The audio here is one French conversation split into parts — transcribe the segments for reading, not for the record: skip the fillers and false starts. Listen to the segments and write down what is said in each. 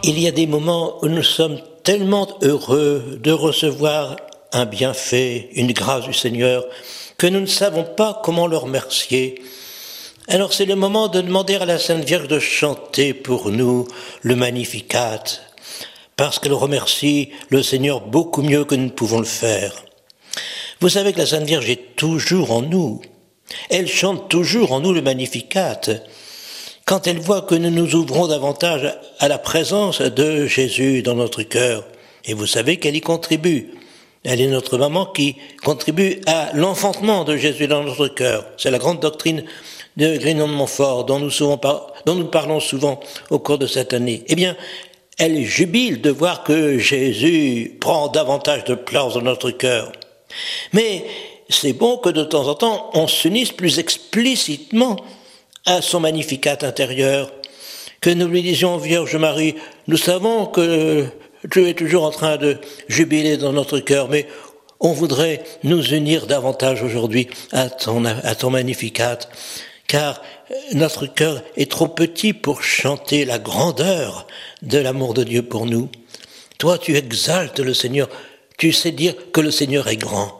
Il y a des moments où nous sommes tellement heureux de recevoir un bienfait, une grâce du Seigneur, que nous ne savons pas comment le remercier. Alors c'est le moment de demander à la Sainte Vierge de chanter pour nous le Magnificat, parce qu'elle remercie le Seigneur beaucoup mieux que nous ne pouvons le faire. Vous savez que la Sainte Vierge est toujours en nous. Elle chante toujours en nous le Magnificat. Quand elle voit que nous nous ouvrons davantage à la présence de Jésus dans notre cœur, et vous savez qu'elle y contribue. Elle est notre maman qui contribue à l'enfantement de Jésus dans notre cœur. C'est la grande doctrine de Grignon de Montfort dont nous parlons souvent au cours de cette année. Eh bien, elle jubile de voir que Jésus prend davantage de place dans notre cœur. Mais c'est bon que de temps en temps, on s'unisse plus explicitement à son Magnificat intérieur, que nous lui disions, Vierge Marie, nous savons que Dieu est toujours en train de jubiler dans notre cœur, mais on voudrait nous unir davantage aujourd'hui à ton Magnificat, car notre cœur est trop petit pour chanter la grandeur de l'amour de Dieu pour nous. Toi, tu exaltes le Seigneur, tu sais dire que le Seigneur est grand.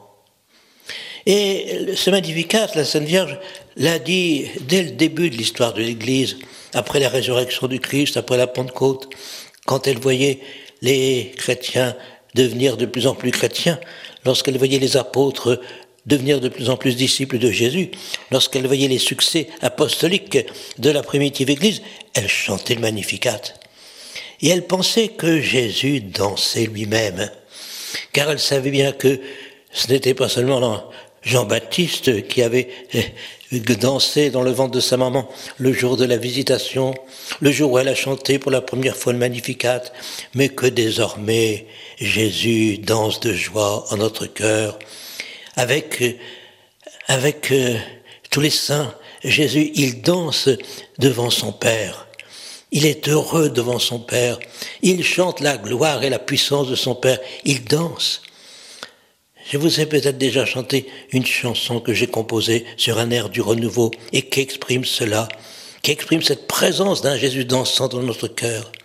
Et ce Magnificat, la Sainte Vierge l'a dit dès le début de l'histoire de l'Église, après la résurrection du Christ, après la Pentecôte, quand elle voyait les chrétiens devenir de plus en plus chrétiens, lorsqu'elle voyait les apôtres devenir de plus en plus disciples de Jésus, lorsqu'elle voyait les succès apostoliques de la primitive Église, elle chantait le Magnificat. Et elle pensait que Jésus dansait lui-même, car elle savait bien que ce n'était pas seulement Jean-Baptiste qui avait dansé dans le ventre de sa maman le jour de la visitation, le jour où elle a chanté pour la première fois le Magnificat, mais que désormais Jésus danse de joie en notre cœur. Avec tous les saints, Jésus, il danse devant son Père. Il est heureux devant son Père. Il chante la gloire et la puissance de son Père. Il danse. Je vous ai peut-être déjà chanté une chanson que j'ai composée sur un air du renouveau et qui exprime cela, qui exprime cette présence d'un Jésus dansant dans notre cœur.